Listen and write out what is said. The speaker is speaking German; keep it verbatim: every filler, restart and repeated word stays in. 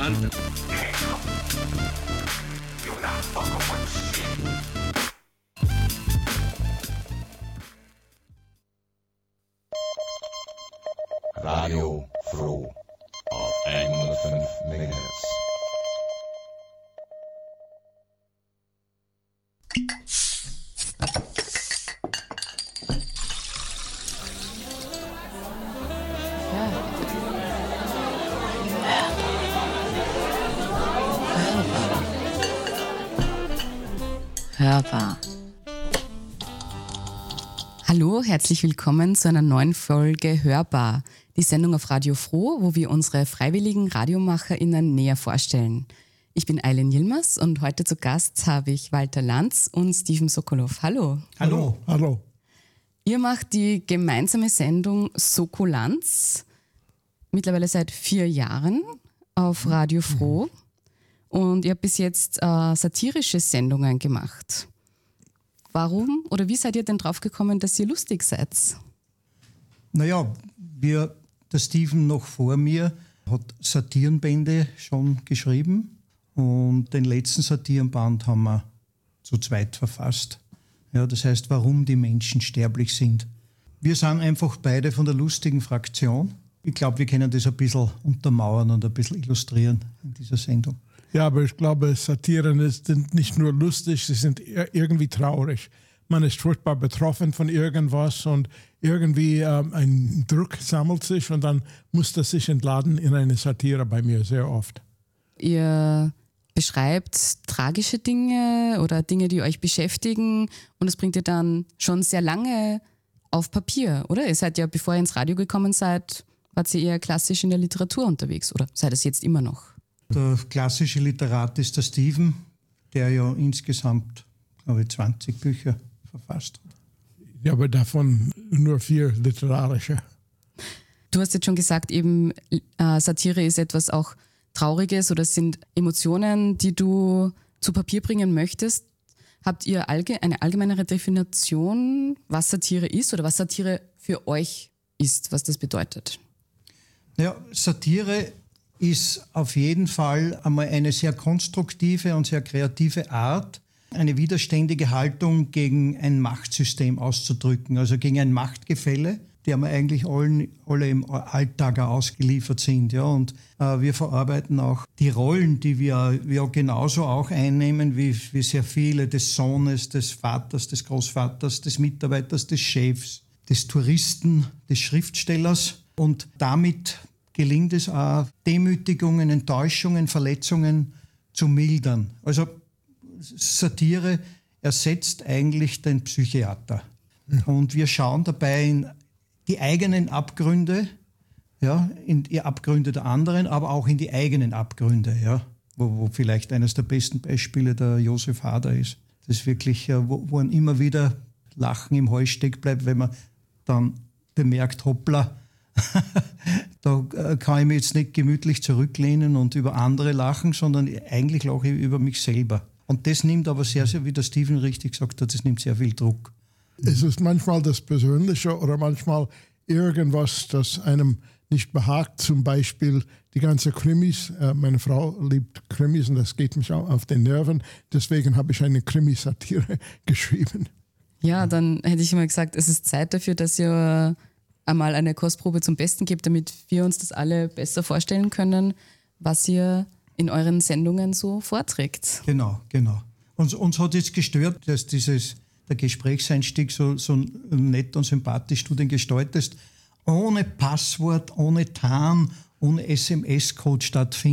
Wahnsinn. Radio Froh auf hundertfünf Megahertz. Hörbar. Hallo, herzlich willkommen zu einer neuen Folge Hörbar, die Sendung auf Radio Froh, wo wir unsere freiwilligen RadiomacherInnen näher vorstellen. Ich bin Eileen Yilmaz und heute zu Gast habe ich Walter Lanz und Steven Sokolow. Hallo. Hallo. Hallo. Ihr macht die gemeinsame Sendung Sokolanz mittlerweile seit vier Jahren auf Radio Froh. Und ihr habt bis jetzt äh, satirische Sendungen gemacht. Warum oder wie seid ihr denn drauf gekommen, dass ihr lustig seid? Naja, wir, der Steven noch vor mir hat Satirenbände schon geschrieben und den letzten Satirenband haben wir zu zweit verfasst. Ja, das heißt, warum die Menschen sterblich sind. Wir sind einfach beide von der lustigen Fraktion. Ich glaube, wir können das ein bisschen untermauern und ein bisschen illustrieren in dieser Sendung. Ja, aber ich glaube, Satiren sind nicht nur lustig, sie sind irgendwie traurig. Man ist furchtbar betroffen von irgendwas und irgendwie ähm, ein Druck sammelt sich und dann muss das sich entladen in eine Satire bei mir sehr oft. Ihr beschreibt tragische Dinge oder Dinge, die euch beschäftigen und das bringt ihr dann schon sehr lange auf Papier, oder? Ihr seid ja, bevor ihr ins Radio gekommen seid, wart ihr eher klassisch in der Literatur unterwegs, oder seid es jetzt immer noch? Der klassische Literat ist der Steven, der ja insgesamt, glaube ich, zwanzig Bücher verfasst hat. Ja, aber davon nur vier literarische. Du hast jetzt schon gesagt, eben äh, Satire ist etwas auch Trauriges oder es sind Emotionen, die du zu Papier bringen möchtest. Habt ihr allge- eine allgemeinere Definition, was Satire ist oder was Satire für euch ist, was das bedeutet? Ja, Satire ist auf jeden Fall einmal eine sehr konstruktive und sehr kreative Art, eine widerständige Haltung gegen ein Machtsystem auszudrücken, also gegen ein Machtgefälle, der wir eigentlich allen, alle im Alltag ausgeliefert sind. Ja. Und äh, wir verarbeiten auch die Rollen, die wir, wir genauso auch einnehmen, wie, wie sehr viele, des Sohnes, des Vaters, des Großvaters, des Mitarbeiters, des Chefs, des Touristen, des Schriftstellers. Und damit gelingt es auch, Demütigungen, Enttäuschungen, Verletzungen zu mildern. Also Satire ersetzt eigentlich den Psychiater. Und wir schauen dabei in die eigenen Abgründe, ja, in die Abgründe der anderen, aber auch in die eigenen Abgründe, ja, wo, wo vielleicht eines der besten Beispiele der Josef Hader ist. Das ist wirklich, wo, wo ein immer wieder Lachen im Hals stecken bleibt, wenn man dann bemerkt, hoppla, da kann ich mich jetzt nicht gemütlich zurücklehnen und über andere lachen, sondern eigentlich lache ich über mich selber. Und das nimmt aber sehr, sehr, wie der Steven richtig gesagt hat, das nimmt sehr viel Druck. Es ist manchmal das Persönliche oder manchmal irgendwas, das einem nicht behagt. Zum Beispiel die ganze Krimis. Meine Frau liebt Krimis und das geht mich auch auf den Nerven. Deswegen habe ich eine Krimisatire geschrieben. Ja, dann hätte ich immer gesagt, es ist Zeit dafür, dass ihr einmal eine Kostprobe zum Besten gibt, damit wir uns das alle besser vorstellen können, was ihr in euren Sendungen so vorträgt. Genau, genau. Uns, uns hat jetzt gestört, dass dieses, der Gesprächseinstieg so, so nett und sympathisch du den gestaltest, ohne Passwort, ohne Tarn, ohne S M S-Code stattfindet.